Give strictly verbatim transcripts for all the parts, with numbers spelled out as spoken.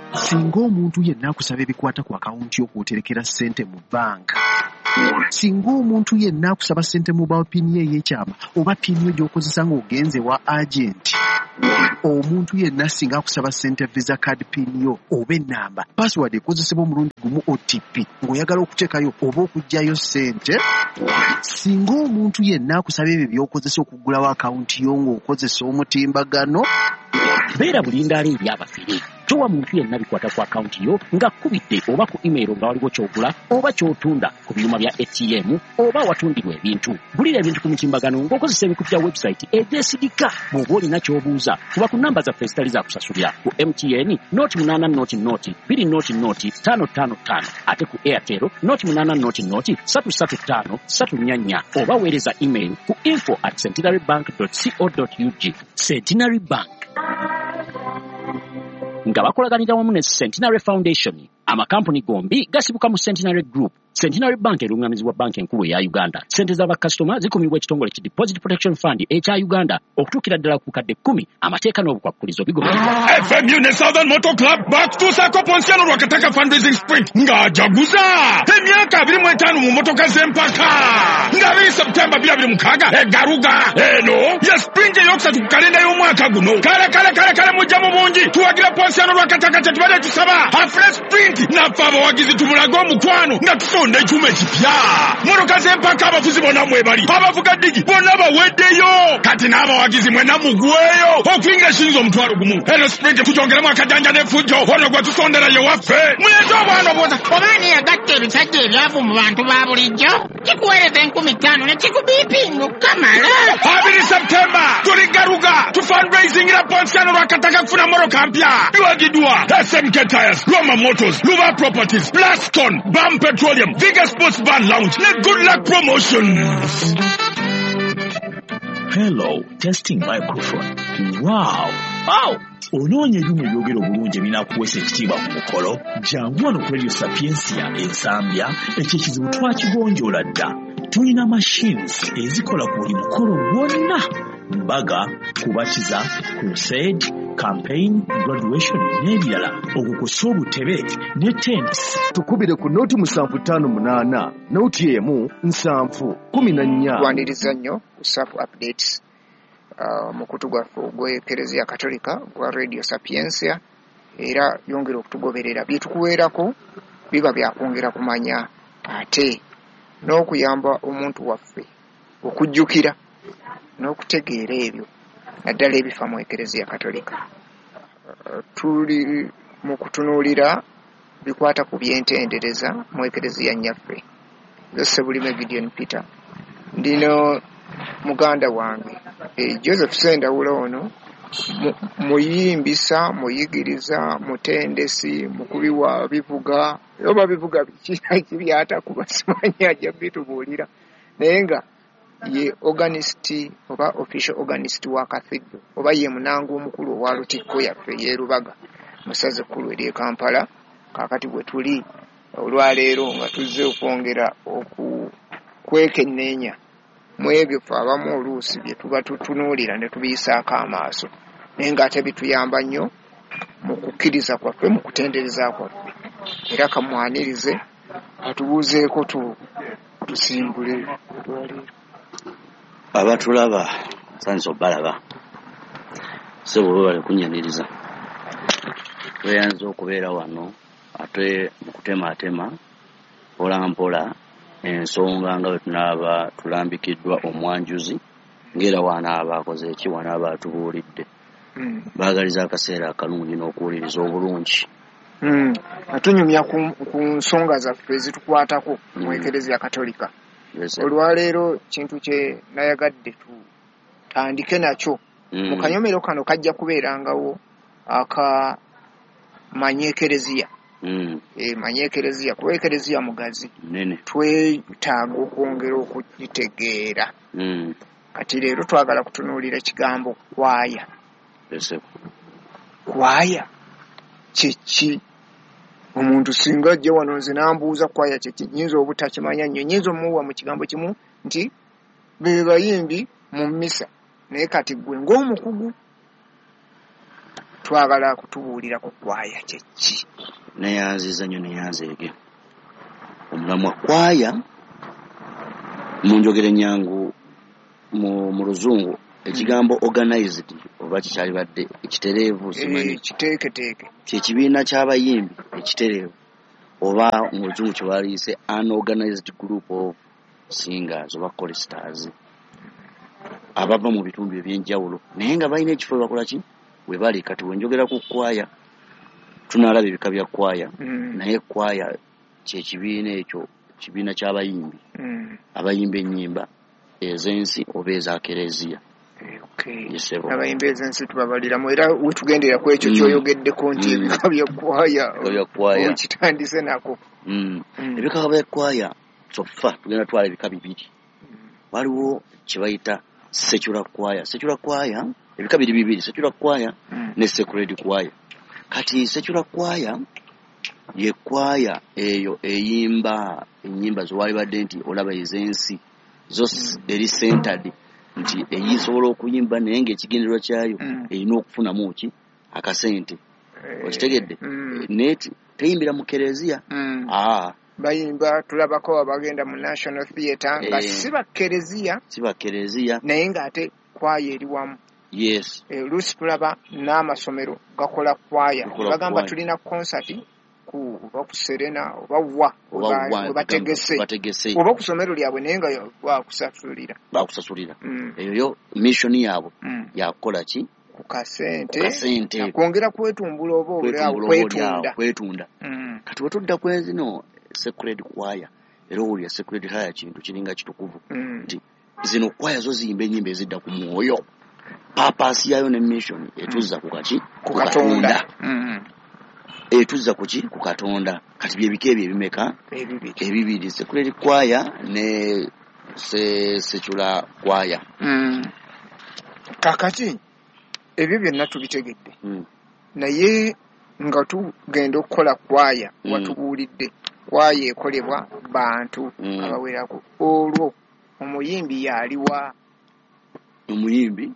Singa omuntu yenna akusaba ebikwata ku akawunti yo kw'oterekera ssente mu banka, singa omuntu yenna akusaba ssente mu ba pini ye ey'ekyama oba pini yo gy'okozesa ng'ogenze wa agenti, omuntu yenna singa akusaba ssente visa card pini yo oba ennamba password ekozesebwa omulundi gumu O T P ng'oyagala okuteekayo oba okuggyayo ssente, singa omuntu yenna akusaba ebyo by'okozesa okuggulawo akawunti yo ng'okozesa omutimbagano, beera bulindaala eri abafere. Towa muntu yenna bikwata ku akawunti yo nga kkubidde oba ku email nga waliwo ky'ogula oba ky'otunda ku byuma bya A T M oba watundirwa ebintu. Gulira ebintu ku mutimbagano ng'okozesa ebikutu bya website ebyesigika. Bw'oba olina ky'obuuza kuba ku nnamba zaffe ezitali za kusasulira ku M T N noti munaana noti noti bbiri noti noti ttaano ttaano ttaano ate ku Airtel noti munaana noti noti ssatu ssatu ttaano ssatu nnya nnya oba weereza email ku info at centenarybank dot co dot u g. Centenary Bank nga bakolaganira wamu ne Centenary Foundation, amakampuni gombi gasibuka mu Centenary Group. Centenary Bank erungamizibwa banki enkulu eya Uganda. Ssente z'abakasitoma zikumibwa ekitongole ki Deposit Protection Fund ekya Uganda okutuukira ddala ku kadde kkumi. Amateeka n'obukwakkulizo bigobererwa. F M U ne Southern Motor Club bakutuusa ko Ponsiano Rwakataka Fundraising Sprint ng'ajaguza emyaka abiri mu etaano mu motoka z'empaka ng'abiri Septemba bbiri abiri mukaaga egaruga eno ye sprint eyokusatu ku kalenda y'omwaka guno. Kale kale kale kale mujja mu bungi tuwagira Ponsiano Rwakataka tetubadde tusaba afre sprint naffe abawagizi tumulaga omukwano nga tusonda ekyuma ekipya. Motoka z'empaka abafuzi bonna mwebali abavuga digi bonna baweddeyo kati n'abawagizi mwena mugweyo okuyinga eshinza omutwalo gumu. Eno sprint tugyongeramu akajanja n'effujjo ono gwe tusondera ye waffe mulete obwana obwoza obaani yagatta ebisajja ebyavu mu bantu ba bulijjo kikuweereza enkumi ttaano ne kikubiipinga okukamala. abiri Septemba tuli garuga tu fundraisingira Ponsiano Rwakataka kufuna motoka mpya. Tuwagiddwa S M K Tires, Roma Motors, Luba Properties, Plascon, Bam Petroleum, Vigor Sports Bar Lounge ne Good Luck Promotions. Hello, testing microphone. Wow. Wow. Onoonye ebyuma ebyogera obulungi ebinaakuweesa ekitiibwa ku mukolo. Jangu wano ku Radio Sapiensia ensambya ekyo ekizibu twakigonjoola dda. Tulina machines ezikola ku buli mukolo gwonna. Mbaga, kubakiza, crusade, campaign, graduation n'ebirala okukusa obutebe ne tents. Tukubire ku noti musanvu ttaano munaana noti emu nsanvu kumi na nnya. Twaniriza nnyo ku S A F updates uh, mukutu gwaffe ogw'Eklezia Katolika gwa Radio Sapiensia era yongera okutugoberera byetukuweerako biba byakwongera kumanya ate n'okuyamba omuntu waffe okujjukira n'okutegeera ebyo naddala ebifa mu Eklezia Katolika. Uh, tuli mu kutunuulira bikwata ku byentendereza mu Eklezia nnyaffe. Ssebulimu Gideon Peter ndino muganda wange e, Joseph Sendawulo ono muyimbisa muyigiriza mutendesi mukubi wa bivuga oba bivuga byata kubasmanya ajja bitubuulira naye nga ye organist oba official organist wa cathedral oba ye munango omukulu owa Lutikko yaffe ye Rubaga musaze kkulu eri Kampala. Kakati bwe tuli olwaleero nga tuzze okwongera okukwekenneenya mu ebyo ffe abamu oluusi bye tuba tutunuulira ne tubiyisaako amaaso naye ng'ate bituyamba nnyo mu kukkiriza kwaffe mu kutendereza kwaffe era kamwanirize atubuuzeeko tu tusimbule olwaleero. Abatulaba nsanyusa obbalaba sebo bali kunyaniriza tweyanza okubeera wano ate mu kutematema mpola mpola ensonga nga bwe tunaaba tulambikiddwa omwanjuzi ng'era wanaaba akoze eki wanaaba atubuulidde mm. baagaliza akaseera akalungi n'okuwuliriza obulungi mm. atunyumya ku, ku nsonga zaffe ezitukwatako mm. mu Eklezia Katolika. Yes, olwaleero kintu kye nayagadde tutandike nakyo mm. mu kanyomero kano kajja kubeerangawo aka manye Eklezia mm. e, manye Eklezia kuba Eklezia mugazi nene twetaaga okwongera okugitegeera mm. kati leero twagala kutunuulira ekigambo kwaya. Yes, kwaya kiki omuntu singa ajja wano nze nambuuza kwaya kiki nyinza obutakimanya nnyo nyinza omuwa mu kigambo kimu nti be bayimbi mu mmisa naye kati gwe ng'omukugu twagala kutubuulira ku kwaya kyeki. Neyanziza nnyo neyanzeege omulamwa kwaya mu njogera ennyangu mu mu luzungu ekigambo organized oba kikyalibadde ekitereevu simanyi kiteeketeeke kyekibiina ky'abayimbi ekitereevu oba mu luzungu kye baliise unorganized group of singers oba choristers abava mu bitundu ebyenjawulo naye nga balina ekifo bakola ki we bali. Kati wenjogera ku kwaya tunalaba ebika bya kwaya naye kwaya kyekibiina ekyo kibiina ky'abayimbi abayimba ennyimba ez'ensi oba eza kereziya. Abayimba ez'ensi tubabaliramu era wetugendera ku ekyo kyoyogeddeko nti ebika bya kwaya kitandise nako. Ebika bya kwaya kyoffa tugenda twala ebika bibiri. Waliwo kye bayita secular kwaya. Secular kwaya ebika biri bibiri, secular kwaya ne sacred kwaya. Kati secular kwaya ye kwaya eyo eyimba ennyimba zowalibadde nti olaba ez'ensi zo eri centered nti eyisobola okuyimba naye ng'ekigendererwa kyayo erina okufunamu ki akasente. Okitegedde neti teyimbira mu kereziya. Bayimba tulabako abagenda mu National Theatre nga si bakkereziya si bakkereziya naye ng'ate kwaya eri wamu. Yes. Oluusi tulaba n'amasomero gakola kwaya. Bagamba tulina concert ku oba ku Serena oba wa oba bategese oba ku somero lyabwe naye nga bakusasulira bakusasulira eyo yo mission yaabwe yakola ki ku kasente kasente kwongera kwetumbula oba olyawo kwetunda kwetunda. Kati wetudda kwezino sacred choir era oli sacred choir kintu kiringa kitukuvu nti zino kwaya zo ziyimba ennyimba ezidda ku mwoyo. Purpose yayo ne mission etuzza ku kaki ku Katonda. Etuzza ku ki ku Katonda. Kati bye bike bye bimeka ebibiri ebibiri sacred choir ne se secular choir. Kakati ebyo byonna tubitegedde naye nga tugenda okukola kwaya watubuulidde kwaya ekolebwa bantu abawerako. Olwo omuyimbi yaliwa omuyimbi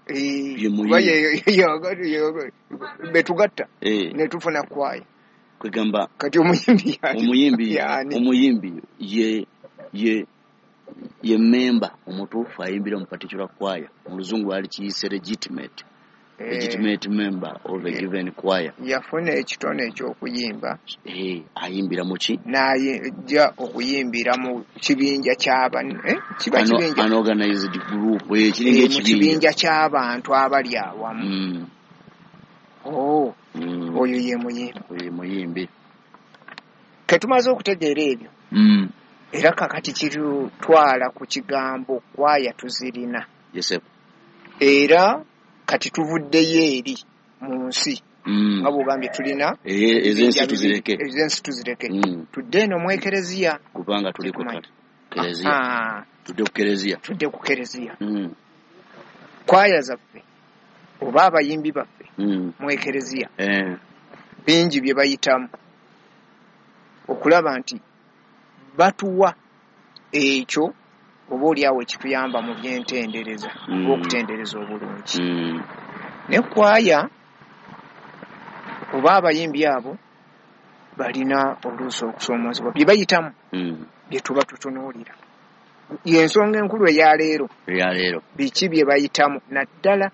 betugatta ne tufuna kwaya kwegamba. Kati omuyimbi omuyimbi omuyimbi ye ye ye member omutuufu ayimbira mu particular choir. Mu luzungu ali kiyise legitimate legitimate member of a given choir. Yafuna ekitone eky'okuyimba eh ayimbira mu ki naye jja okuyimbira mu kibinja ky'abantu eh kiba kibinja unorganized group eh kiringa ekibinja ky'abantu abali awamu. mm. oh mm. oyo ye muyimbi oyo muyimbi. Ketumaze okutegeera ebyo mm. era kakati kitutwala ku kigambo kwaya tuzirina. Yes. Era kati tuvuddeyo eri mu nsi nga bwogambye tulina ez'ensi tuzireke ez'ensi tuzireke tudde eno mu ekereziya kubanga tuli ku kereziya tudde ku kereziya tudde ku kereziya. Kwaya zaffe oba abayimbi baffe mu ekereziya bingi bye bayitamu okulaba nti batuwa ekyo oba oliawo ekituyamba mu byentendereza oba okutendereza obulungi. Ne kwaya oba abayimbi abo balina oluusi okusoomoozebwa bye bayitamu bye tuba tutunuulira. Y'ensonga enkulu eyaleero eyaleero biki bye bayitamu naddala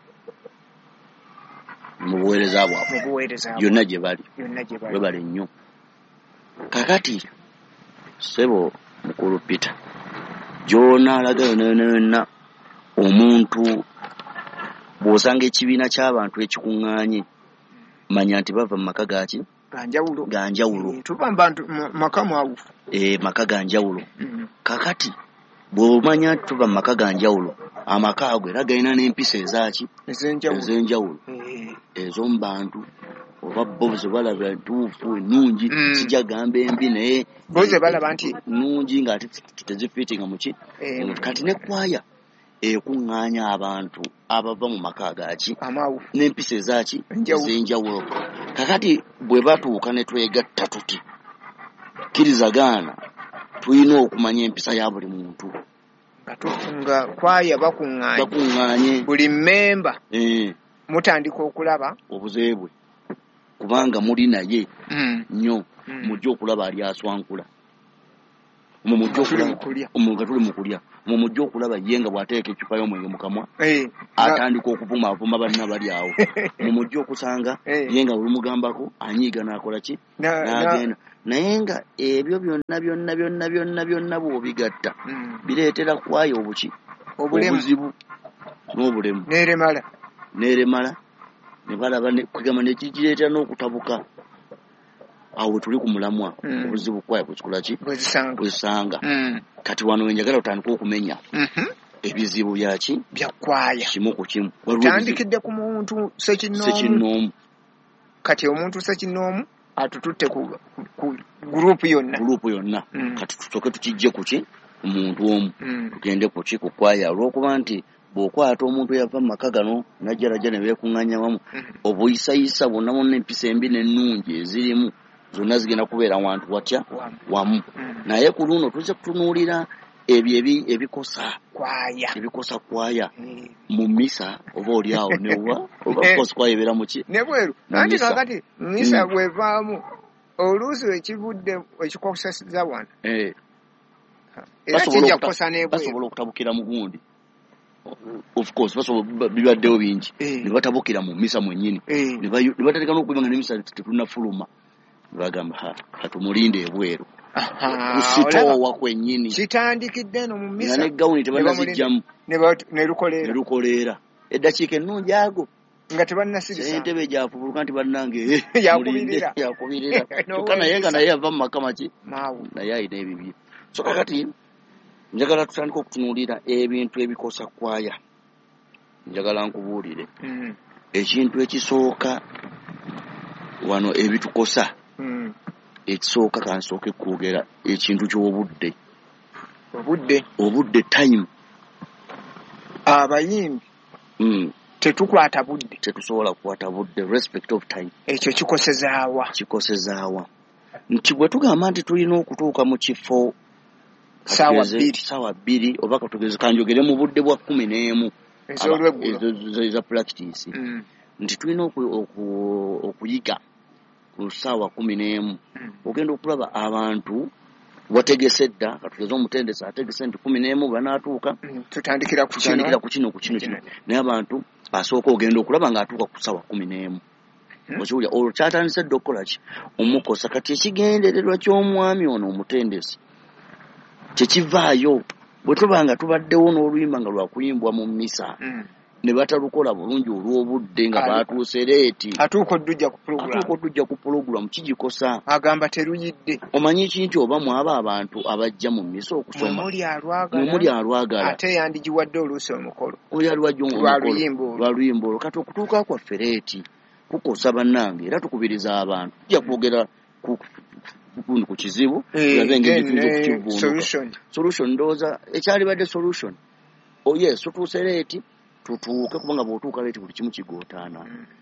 mu buweereza bwabwe mu buweereza yonna gye bali yonna gye bali we bali nnyo. Kakati sebo mukulu Peter gyona alaga yonna yonna omuntu bw'osanga ekibiina ky'abantu ekikuŋŋaanye manya nti bava mu maka gaki ganjawulo ganjawulo tuba mbantu maka mwawufu eh maka ganjawulo. Kakati bw'omanya nti tuba mu maka ganjawulo amaka ago era galina n'empisa ezaki ez'enjawulo ez'omu bantu oba bo ze balaba ntuufu ennungi sijja gamba embi naye bo ze balaba nti nnungi ng'ate tezifiitinga mu ki. Kati ne kwaya ekuŋŋaanya abantu abava mu maka agaki n'empisa ezaki ez'enjawulo. Kakati bwe batuuka ne twegatta tuti kirizagaana tulina okumanya empisa ya buli muntu nga kwaya bakuŋŋaanye bakuŋŋaanye buli memba eh mutandika okulaba obuzeebwe kubanga muli naye Mm. nnyo Mm. mujja okulaba ali aswankula mu mujja Tuli okulaba mu kulya. omuntu tuli mu kulya mu mujja okulaba ye nga bw'ateeka ecupa y'omwenge mu kamwa Eh. atandika okuvuma avuma banna bali awo mu mujja okusanga Eh. ye nga buli mugambako anyiiga n'akola ki Na- n'agenda naye nga ebyo byonna byonna byonna byonna byonna bw'obigatta Mm. bireetera kwaya obuki Obulemu. obuzibu n'obulemu N'eremala. n'eremala ne balaba ne- kugamba ne kigireetera n'okutabuka awo we tuli ku mulamwa Mm. obuzibu kwaya bwekikola ki Bwe zisanga. bwesanga Mm. kati wano wenjagala otandika okumenya Mhm. ebizibu byaki Byakwaya. kimu ku kimu Waliwo ebizibu- Tandikidde ku muntu sekinnoomu. sekinnoomu Kati omuntu sekinnoomu atututte ku, ku, ku gurupu yonna. gurupu yonna Mm. kati tusoke tukijje ku ki omuntu omu Mm. tugende ku ki ku kwaya olw'okuba nti bw'okwata omuntu yava mu maka gano najja lajja ne beekuŋŋaanya wamu Mm. obuyisayisa bwonna bwonna empisa embi n'ennungi ezirimu zonna zigenda kubeera wantu watya Wamu. wamu Mm. naye ku luno tuzze kutunuulira ebyo ebi- ebikosa Kwaya. ebikosa kwaya Eh. mu mmisa oba oli awo newa oba kosi kwaya ebeera mu ki Ne bweru. Mu Anti misa. kakati misa Mm. bwevaamu oluusi ekivudde ekikosesa wano Eh, era basobola kijja okuta- kukosa n'ebweru. basobola okutabukira mu gundi of course basobola bibaddewo bingi Eh. ne batabukira mu mmisa mwennyini Eh. ne bayu- ne batandika n'okuyiba nga n'emisa tetunafuluma ne bagamba ha katumulinde ebweru Aha, kusitoowa olaba? kwennyini Kitandikidde eno mu nga misa. ne gawuni ne tebannazijjamu ne bat- ne ne lukoleera lukoleera eddakiika ennungi ago nga tebannasirisa. entebe gyafubuluka nti bannange Yakubirira. yakubirira No kyokka naye nga way. naye yava mu maka maki Maawo. naye alina ebibye so kakati njagala tutandika okutunuulira ebintu ebikosa kwaya njagala nkubuulire Mm. ekintu ekisooka wano ebitukosa Mm. ekisooka kansooke kwogera ekintu ky'obudde Obudde. obudde time Abayimbi mm. tetukwata budde. tetusobola kukwata budde respect of time Ekyo kikosezaawa. kikosezaawa nti bwe tugamba nti tulina okutuuka mu kifo Ssaawa katugeze- bbiri. ssaawa bbiri oba katugeze kanjogere mu budde bwa kumi n'emu Ez'olweggulo. Aba- ezo- eza practice Mm. nti tulina oku- oku- okuyiga ku ssaawa kumi n'emu Mm. ogenda okulaba abantu wategese dda katugeze omutendesi ategese nti kumi n'emu banaatuuka Mm. Tutandikira ku tutandikira kino. ku kino ku kino kino Kino. naye abantu asooka ogenda okulaba ng'atuuka ku ssaawa kumi n'emu Hmm. okiwulira olwo kyatandise dda okukola ki omukosa kati ekigendererwa ky'omwami ono omutendesi kyekivaayo bwe tuba nga tubaddewo n'oluyimba nga lwakuyimbwa mu mmisa Mm. ne batalukola bulungi olw'obudde nga Ali- batuuse leeti Atuuka oddujja ku atuuka program. otujja ku pulogulamu kigikosa Agamba teruyidde. omanyi ki nti oba mwaba abantu abajja mu mmisa Mwe okusoma muli mwe alwagala. muli alwagala Ate yandigiwadde oluusi omukolo. oli alwajja Lwa luyimba olwo. lwa luyimba olwo kati okutuuka kwaffe leeti kukosa bannange era tukubiriza abantu tujja kwogera ku ku- ku kizibu Eh, tulabe engeri then, tuyinza eh, okukivvuunuka solution. solution ndowooza ekyalibadde solution oh yes tutuuse leeti tutuuke kubanga bw'otuuka leeti buli kimu kigootaana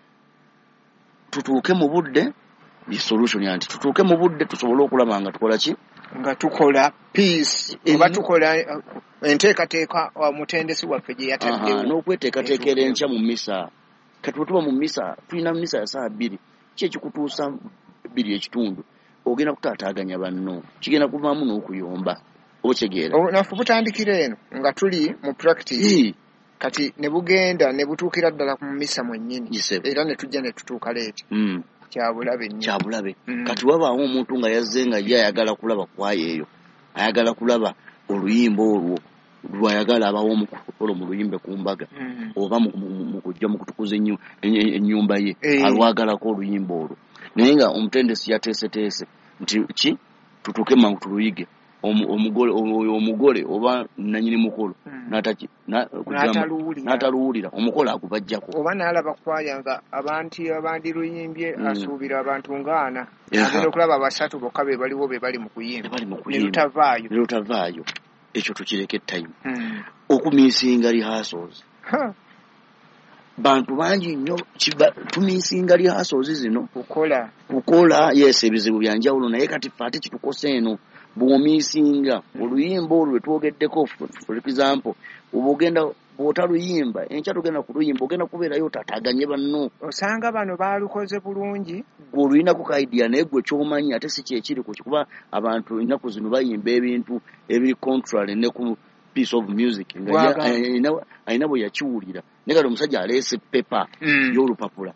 tutuuke mu budde ye solution yanti tutuuke mu budde tusobole okulaba nga tukola ki Nga tukola peace. Eh, Oba eh. tukola uh, enteekateeka omutendesi waffe gye Aha, yataddewo. n'okweteekateekera enkya mu mmisa kati bwe tuba mu mmisa tulina mmisa ya saa bbiri ki ekikutuusa bbiri ekitundu ogenda kutaataaganya banno kigenda kuvaamu n'okuyomba okyegeera Obunafu butandikira eno nga tuli mu practice. Kati ne bugenda ne butuukira ddala ku mmisa mwennyini. Gisebe. Era ne tujja ne tutuuka leeti. Mm. Kyabulabe nnyo. kyabulabe Mm. kati wabaawo omuntu nga yazze nga ye ayagala kulaba kwaya eyo ayagala kulaba oluyimba olwo lwayagala abawo omukukola mu luyimbe ku mbaga Mm. oba mu- mu mu kujja mu kutukuza ennyu- enny- ennyumba ye Eh. alwagalako oluyimba olwo naye nga omutendesi yateeseteese nti ki tutuuke mangu tuluyige Omu- omugole oyo omugole oba nanyini mukolo Mm. nataki na- kugamba- N'ataluwulira. n'ataluwulira omukolo agubajjako Oba n'alaba kwaya nga abantu abandiruyimbye Mm. asuubira abantu ng'ana. Aha. Agenda okulaba basatu bokka be baliwo be bali mu kuyimba. bali mu Ne kuyimba lutavaayo. ne lutavaayo ekyo tukireke time Mm. okumiisinga rehearsals Ha, bantu bangi nnyo kiba tumiisinga rehearsals zino kukola. kukola yes ebizibu byanjawulo naye kati ffe ate kitukose eno bw'omiisinga oluyimba olwo lwe twogeddeko for for example oba ogenda bw'otaluyimba enkya togenda kuluyimba ogenda kubeerayo otataganye banno. Osanga bano baalukoze bulungi. Gwe oluyinako ka idea naye gwe ky'omanyi ate si kyekiri ku kuba abantu ennaku zino bayimba ebintu ebiri contrary ne ku piece of music nga ayina bwe yakiwulira. Naye kati omusajja aleese pepa y'olupapula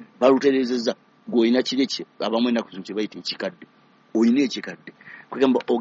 balutereezezza, gwe olina kiri kye abamu ennaku zino kye bayita ekikadde, olina ekikadde kwegamba